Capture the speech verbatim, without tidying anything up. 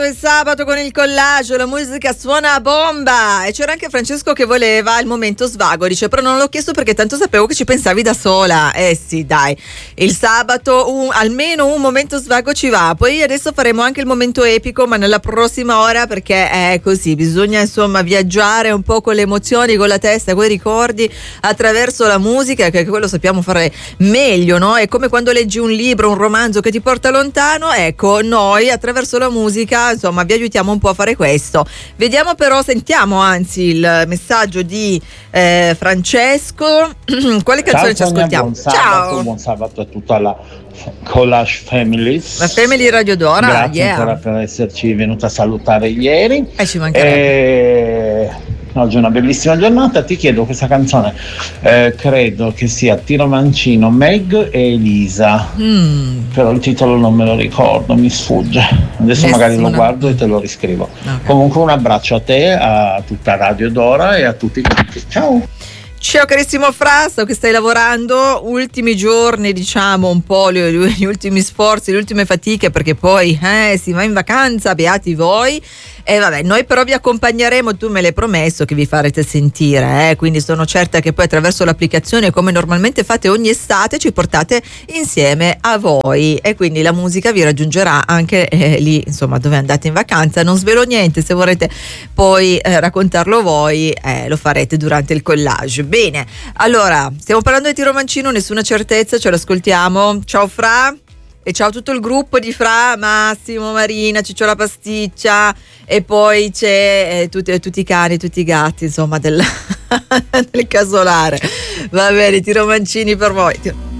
Il sabato con il collage, la musica suona a bomba. E c'era anche Francesco che voleva il momento svago, dice però non l'ho chiesto perché tanto sapevo che ci pensavi da sola. Eh sì, dai, il sabato un, almeno un momento svago ci va. Poi adesso faremo anche il momento epico, ma nella prossima ora, perché è così, bisogna insomma viaggiare un po' con le emozioni, con la testa, con i ricordi attraverso la musica, che quello sappiamo fare meglio, no? È come quando leggi un libro, un romanzo che ti porta lontano. Ecco, noi attraverso la musica insomma vi aiutiamo un po' a fare questo. Vediamo però, sentiamo anzi il messaggio di eh, Francesco. Quale canzone ci ascoltiamo? Buon sabato, Ciao, buon sabato a tutta la Collage Families. la Family Radio Dora. Grazie Yeah. ancora per esserci venuta a salutare ieri. E ci mancherebbe. E... oggi è una bellissima giornata. Ti chiedo questa canzone, eh, credo che sia Tiro Mancino, Meg e Elisa, Mm. però il titolo non me lo ricordo, mi sfugge. Adesso Nessuna. magari lo guardo e te lo riscrivo. Ok. Comunque un abbraccio a te, a tutta Radio Dora e a tutti quanti. Ciao. Ciao carissimo Fra, so che stai lavorando, ultimi giorni, diciamo un po' gli, gli ultimi sforzi, le ultime fatiche, perché poi eh, si va in vacanza, beati voi. E vabbè, noi però vi accompagneremo, tu me l'hai promesso che vi farete sentire, eh? Quindi sono certa che poi attraverso l'applicazione, come normalmente fate ogni estate, ci portate insieme a voi, e quindi la musica vi raggiungerà anche eh, lì, insomma, dove andate in vacanza. Non svelo niente, se vorrete poi eh, raccontarlo voi, eh, lo farete durante il collage. Bene, allora, stiamo parlando di Tiro Mancino, nessuna certezza, ce l'ascoltiamo. Ciao Fra. E ciao a tutto il gruppo di Fra, Massimo, Marina, Ciccio la Pasticcia, e poi c'è eh, tutti, tutti i cani, tutti i gatti, insomma, del, del casolare. Va bene, Tiro Mancini per voi.